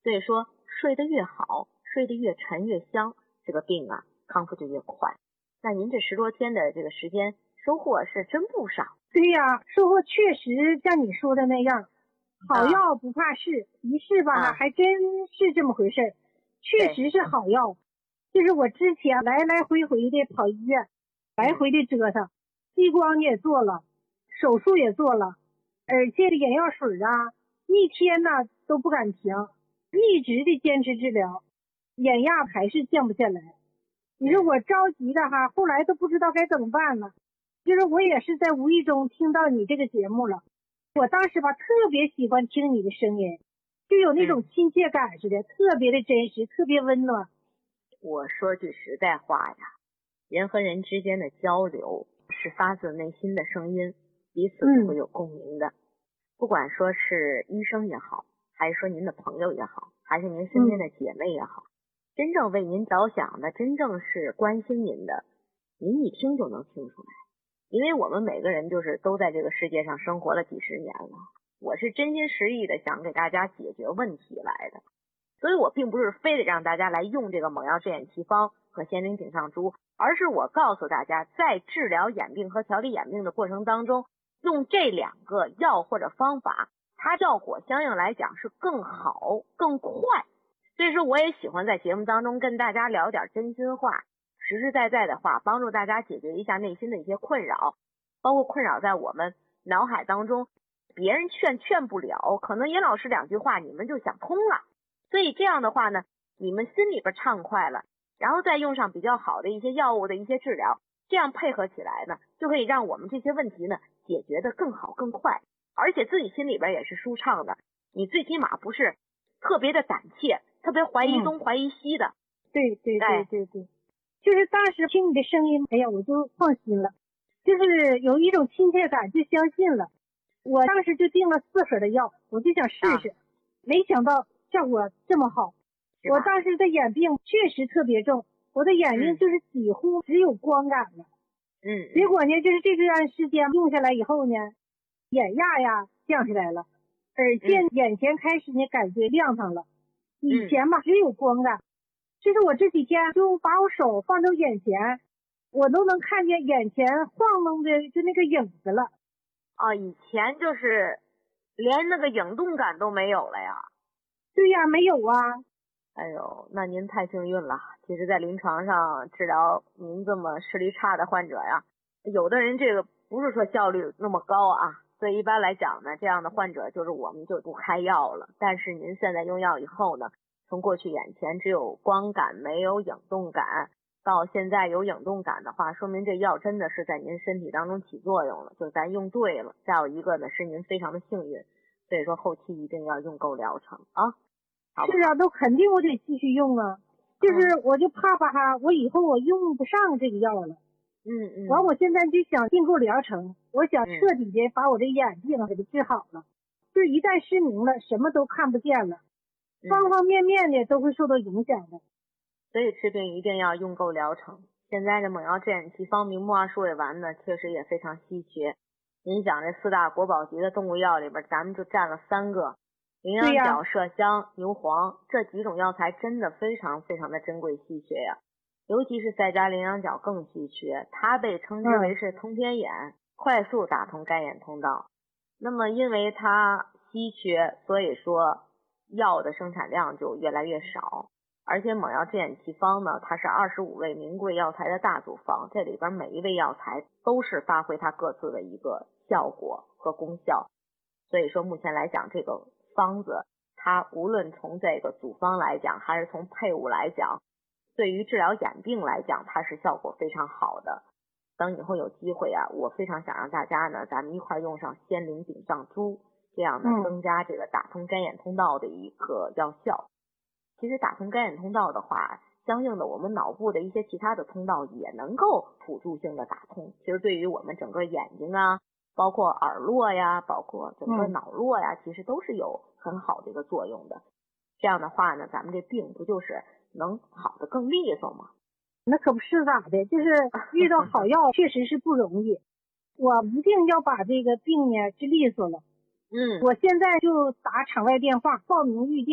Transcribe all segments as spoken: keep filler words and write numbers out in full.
所以说睡得越好，睡得越沉越香，这个病啊康复就越快。那您这十多天的这个时间收获是真不少。 对呀，收获确实像你说的那样，好药不怕试，一试吧、啊、还真是这么回事，确实是好药。就是我之前来来回回的跑医院，来回的折腾，激光也做了，手术也做了，而且眼药水啊，一天呢都不敢停，一直的坚持治疗，眼压还是降不下来。你说我着急的哈，后来都不知道该怎么办了。就是我也是在无意中听到你这个节目了，我当时吧特别喜欢听你的声音，就有那种亲切感似的、嗯、特别的真实，特别温暖。 我说句实在话呀，人和人之间的交流是发自内心的声音，彼此就会有共鸣的、嗯、不管说是医生也好，还是说您的朋友也好，还是您身边的姐妹也好、嗯、真正为您着想的，真正是关心您的，您一听就能听出来。因为我们每个人就是都在这个世界上生活了几十年了，我是真心实意的想给大家解决问题来的，所以我并不是非得让大家来用这个猛药治眼奇方和仙灵顶上珠，而是我告诉大家，在治疗眼病和调理眼病的过程当中，用这两个药或者方法，它效果相应来讲是更好更快。所以说我也喜欢在节目当中跟大家聊点真心话，实实在在的话，帮助大家解决一下内心的一些困扰，包括困扰在我们脑海当中，别人劝劝不了，可能严老师两句话你们就想通了。所以这样的话呢，你们心里边畅快了，然后再用上比较好的一些药物的一些治疗，这样配合起来呢，就可以让我们这些问题呢解决的更好更快，而且自己心里边也是舒畅的，你最起码不是特别的胆怯，特别怀疑东、嗯、怀疑西的。 对对对对对。就是当时听你的声音，哎呀，我就放心了，就是有一种亲切感，就相信了。我当时就订了四盒的药，我就想试试、啊、没想到效果这么好。我当时的眼病确实特别重，我的眼睛就是几乎只有光感了。 嗯， 结果呢，就是这段时间用下来以后呢，眼压呀降下来了，而且眼前开始呢感觉亮堂了。以前吧只有光感，就是我这几天就把我手放到眼前，我都能看见眼前晃动的就那个影子了。 啊，以前就是连那个影动感都没有了呀？ 对呀，没有啊。 哎呦，那您太幸运了。其实在临床上治疗您这么视力差的患者呀，有的人这个不是说效率那么高啊，所以一般来讲呢，这样的患者就是我们就不开药了。但是您现在用药以后呢，从过去眼前只有光感没有影动感，到现在有影动感的话，说明这药真的是在您身体当中起作用了，就咱用对了。再有一个呢，是您非常的幸运，所以说后期一定要用够疗程啊。 是啊，都肯定我得继续用啊，就是我就怕怕哈，我以后我用不上这个药了。 嗯嗯。 完，我现在就想订购疗程，我想彻底的把我这眼病给它治好了。就是一旦失明了，什么都看不见了，方方面面的都会受到影响的。 所以治病一定要用够疗程。现在这猛药治眼奇方明目二鼠尾丸呢，确实也非常稀缺。您想这四大国宝级的动物药里边，咱们就占了三个。羚羊角、麝香、牛黄这几种药材真的非常非常的珍贵稀缺呀，尤其是再加羚羊角更稀缺，它被称之为是通天眼，嗯、快速打通该眼通道。那么因为它稀缺，所以说药的生产量就越来越少。而且猛药治眼奇方呢，它是二十五味名贵药材的大组方，这里边每一味药材都是发挥它各自的一个效果和功效。所以说目前来讲，这个方子它无论从这个组方来讲，还是从配伍来讲，对于治疗眼病来讲，它是效果非常好的。等以后有机会啊，我非常想让大家呢，咱们一块用上仙灵顶上珠，这样呢增加这个打通该眼通道的一个药效。其实打通该眼通道的话，相应的我们脑部的一些其他的通道也能够辅助性的打通。其实对于我们整个眼睛啊，包括耳络呀，包括整个脑络呀、嗯、其实都是有很好的一个作用的。这样的话呢，咱们这病不就是能好的更利索吗？ 那可不是咋的，就是遇到好药确实是不容易。我一定要把这个病呢治利索了。 嗯， 我现在就打场外电话报名预定，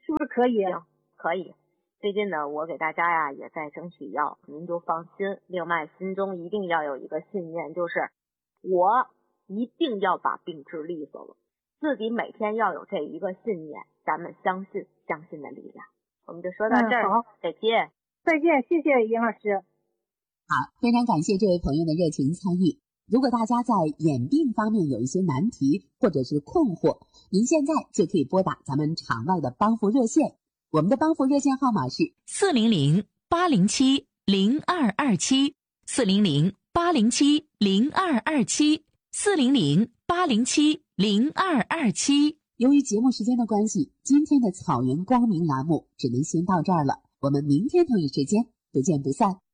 是不是可以？ 行，可以。最近呢，我给大家呀也在争取药，您就放心。另外，心中一定要有一个信念，就是我一定要把病治利索了。自己每天要有这一个信念，咱们相信相信的力量。我们就说到这儿， 嗯、好， 再见。 再见，谢谢尹老师。 好，非常感谢这位朋友的热情参与。如果大家在眼病方面有一些难题或者是困惑，您现在就可以拨打咱们场外的帮扶热线，我们的帮扶热线号码是四零零八零七零二二七，四零零八零七零二二七，四零零八零七零二二七。 由于节目时间的关系，今天的草原光明栏目只能先到这儿了，我们明天同一时间不见不散。